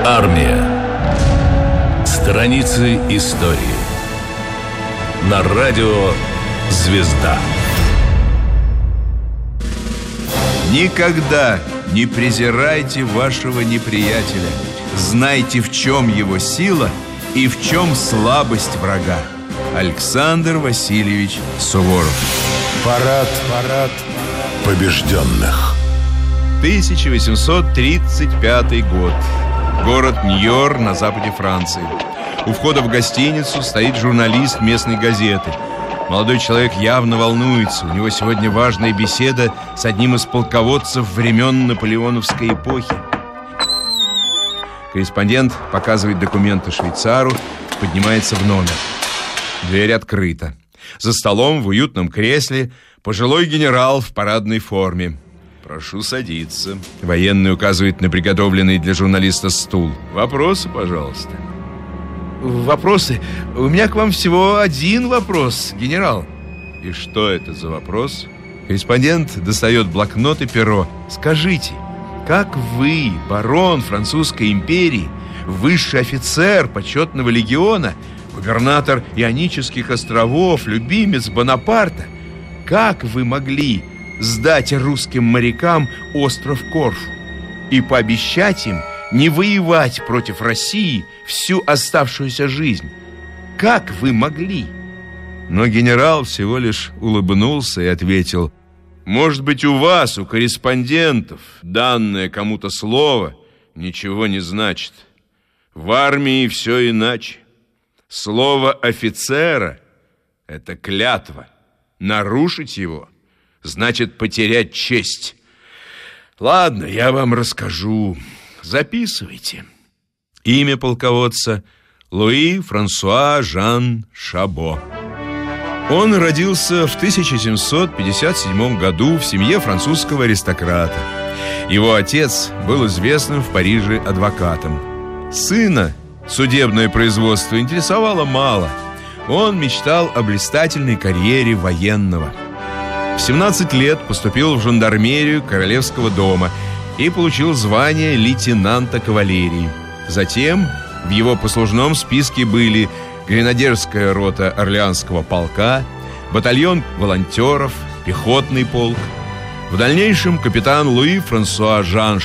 Армия. Страницы истории. На радио «Звезда». Никогда не презирайте вашего неприятеля. Знайте, в чем его сила и в чем слабость врага. Александр Васильевич Суворов. Парад побежденных. 1835 год. Город Ньор на западе Франции. У входа в гостиницу стоит журналист местной газеты. Молодой человек явно волнуется. У него сегодня важная беседа с одним из полководцев времен наполеоновской эпохи. Корреспондент показывает документы швейцару, поднимается в номер. Дверь открыта. За столом в уютном кресле пожилой генерал в парадной форме. «Прошу садиться». Военный указывает на приготовленный для журналиста стул. «Вопросы, пожалуйста». «Вопросы? У меня к вам всего один вопрос, генерал». «И что это за вопрос?» Корреспондент достает блокнот и перо. «Скажите, как вы, барон французской империи, высший офицер почетного легиона, губернатор Ионических островов, любимец Бонапарта, как вы могли сдать русским морякам остров Корфу и пообещать им не воевать против России всю оставшуюся жизнь? Как вы могли?» Но генерал всего лишь улыбнулся и ответил: «Может быть, у вас, у корреспондентов, данное кому-то слово ничего не значит. В армии все иначе. Слово офицера — это клятва. Нарушить его значит потерять честь. Ладно, я вам расскажу. Записывайте». Имя полководца — Луи Франсуа Жан Шабо. Он родился в 1757 году в семье французского аристократа. Его отец был известным в Париже адвокатом. Сына судебное производство интересовало мало. Он мечтал о блистательной карьере военного. В 17 лет поступил в жандармерию Королевского дома и получил звание лейтенанта кавалерии. Затем в его послужном списке были гренадерская рота Орлеанского полка, батальон волонтеров, пехотный полк. В дальнейшем капитан Луи Франсуа Жан